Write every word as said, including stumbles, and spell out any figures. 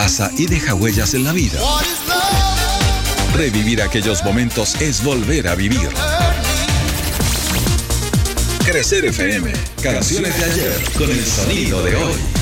pasa y deja huellas en la vida. Revivir aquellos momentos es volver a vivir. Crecer F M, canciones de ayer con el sonido de hoy.